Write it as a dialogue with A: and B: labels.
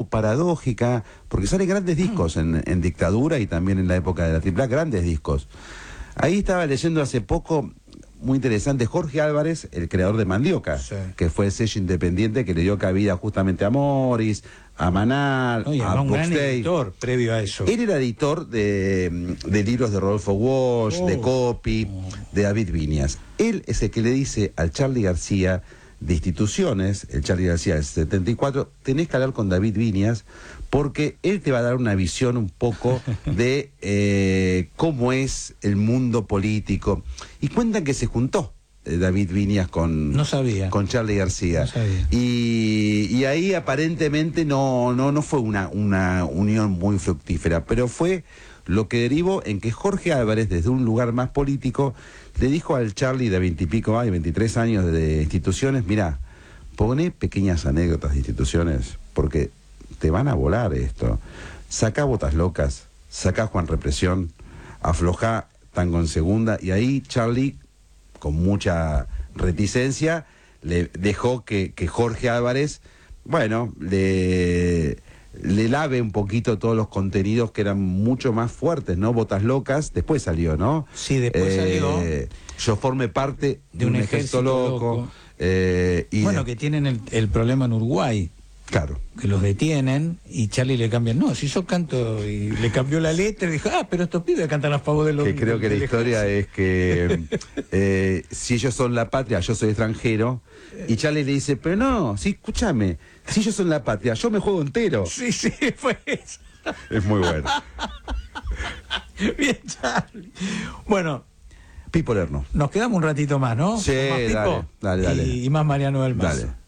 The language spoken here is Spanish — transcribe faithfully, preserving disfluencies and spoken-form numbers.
A: paradójica, porque salen grandes discos en, en dictadura y también en la época de la Triple A, grandes discos. Ahí estaba leyendo hace poco, muy interesante, Jorge Álvarez, el creador de Mandioca, sí, que fue el sello independiente que le dio cabida justamente a Morris, a Manal,
B: no, y
A: a
B: un gran
A: Buxtey.
B: editor previo a eso.
A: Él era editor de, de libros de Rodolfo Walsh, oh, de Copy, oh, de David Viñas. Él es el que le dice al Charly García de Instituciones, el Charly García del setenta y cuatro, tenés que hablar con David Viñas porque él te va a dar una visión un poco de eh, cómo es el mundo político. Y cuentan que se juntó eh, David Viñas con,
B: no sabía.
A: con Charly García.
B: No sabía.
A: Y, y ahí aparentemente no, no, no fue una, una unión muy fructífera, pero fue lo que derivó en que Jorge Álvarez, desde un lugar más político, le dijo al Charly de veintipico años, veintitrés años de Instituciones, mirá, pone pequeñas anécdotas de Instituciones, porque te van a volar esto. Sacá Botas Locas, sacá Juan Represión, aflojá Tango en Segunda, y ahí Charly, con mucha reticencia, le dejó que, que Jorge Álvarez, bueno, le... le lave un poquito todos los contenidos que eran mucho más fuertes, ¿no? Botas Locas, después salió, ¿no?
B: Sí, después
A: eh,
B: salió.
A: Yo formé parte de, de un, un ejército, ejército loco. loco.
B: Eh, y bueno, de... que tienen el, el problema en Uruguay.
A: Claro.
B: Que los detienen y Charly le cambian. No, si yo canto, y le cambió la letra y dijo, ah, pero estos pibes cantan a favor de los...
A: Que creo que la historia es que eh, si ellos son la patria, yo soy extranjero. Y Charly le dice, pero no, sí, escúchame, si ellos son la patria, yo me juego entero.
B: Sí, sí, fue eso.
A: Es muy bueno.
B: Bien, Charly. Bueno,
A: Pipo Lerno.
B: Nos quedamos un ratito más, ¿no?
A: Sí,
B: más Pipo
A: dale, dale, dale.
B: Y, y más Mariano del Mazo.
A: Dale.